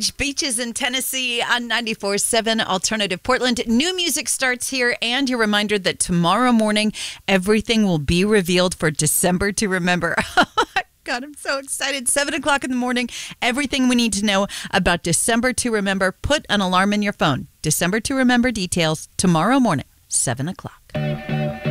Heritage Beaches in Tennessee on 94.7 Alternative Portland. New music starts here, and your reminder that tomorrow morning, everything will be revealed for December to Remember. God, I'm so excited. 7 o'clock in the morning, everything we need to know about December to Remember. Put an alarm in your phone. December to Remember details tomorrow morning, 7 o'clock.